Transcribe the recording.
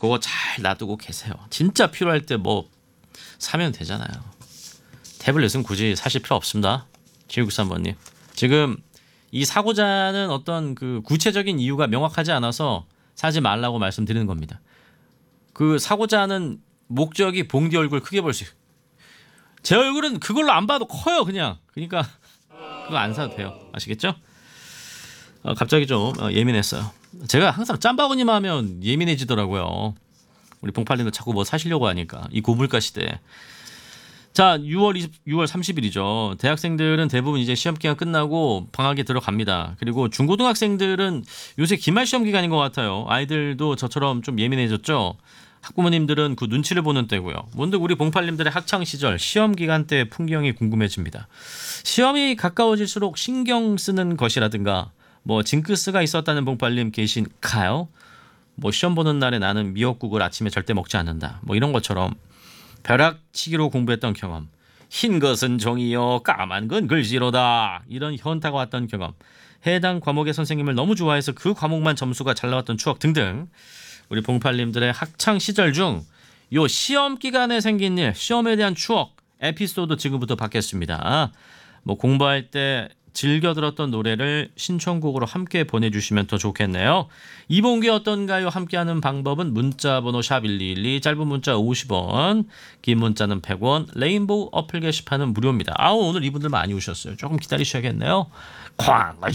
그거 잘 놔두고 계세요. 진짜 필요할 때 뭐 사면 되잖아요. 태블릿은 굳이 사실 필요 없습니다. 7663번님. 지금 이 사고자는 어떤 그 구체적인 이유가 명확하지 않아서 사지 말라고 말씀드리는 겁니다. 그 사고자 하는 목적이 봉디 얼굴 크게 볼 수 있어요. 제 얼굴은 그걸로 안 봐도 커요 그냥. 그러니까 그거 안 사도 돼요. 아시겠죠? 갑자기 좀 예민했어요. 제가 항상 짬바구니 하면 예민해지더라고요. 우리 봉팔님도 자꾸 뭐 사시려고 하니까 이 고물가 시대에. 자, 6월 30일이죠. 대학생들은 대부분 이제 시험 기간 끝나고 방학에 들어갑니다. 그리고 중고등학생들은 요새 기말 시험 기간인 것 같아요. 아이들도 저처럼 좀 예민해졌죠. 학부모님들은 그 눈치를 보는 때고요. 문득 우리 봉팔님들의 학창 시절 시험 기간 때 풍경이 궁금해집니다. 시험이 가까워질수록 신경 쓰는 것이라든가 뭐 징크스가 있었다는 봉팔님 계신가요? 뭐 시험 보는 날에 나는 미역국을 아침에 절대 먹지 않는다. 뭐 이런 것처럼 벼락치기로 공부했던 경험, 흰 것은 종이요 까만 건 글씨로다, 이런 현타가 왔던 경험, 해당 과목의 선생님을 너무 좋아해서 그 과목만 점수가 잘 나왔던 추억 등등, 우리 봉팔님들의 학창 시절 중 요 시험 기간에 생긴 일, 시험에 대한 추억, 에피소드 지금부터 받겠습니다. 뭐 공부할 때 즐겨 들었던 노래를 신청곡으로 함께 보내주시면 더 좋겠네요. 이번 게 어떤가요? 함께하는 방법은 문자번호 샵1212, 짧은 문자 50원, 긴 문자는 100원, 레인보우 어플 게시판은 무료입니다. 오늘 이분들 많이 오셨어요. 조금 기다리셔야겠네요. 쾅!